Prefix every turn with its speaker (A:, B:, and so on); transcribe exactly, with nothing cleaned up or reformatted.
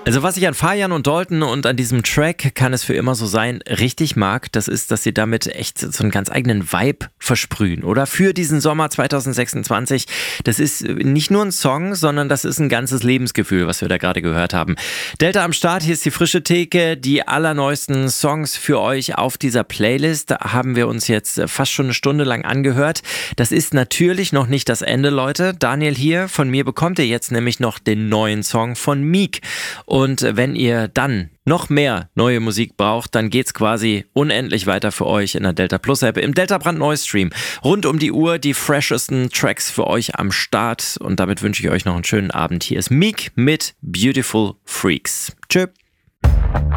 A: Also was ich an Fajan und Dalton und an diesem Track Kann es für immer so sein richtig mag, das ist, dass sie damit echt so einen ganz eigenen Vibe versprühen, oder? Für diesen Sommer zwanzig sechsundzwanzig. Das ist nicht nur ein Song, sondern das ist ein ganzes Lebensgefühl, was wir da gerade gehört haben. Delta am Start, hier ist die frische Theke. Die allerneuesten Songs für euch auf dieser Playlist haben wir uns jetzt fast schon eine Stunde lang angehört. Das ist natürlich noch nicht das Ende, Leute. Daniel hier, von mir bekommt ihr jetzt nämlich noch den neuen Song von Meek. Und wenn ihr dann noch mehr neue Musik braucht, dann geht's quasi unendlich weiter für euch in der Delta Plus App, im Delta brandneu Stream. Rund um die Uhr die freshesten Tracks für euch am Start. Und damit wünsche ich euch noch einen schönen Abend. Hier ist Meek mit Beautiful Freaks. Tschö.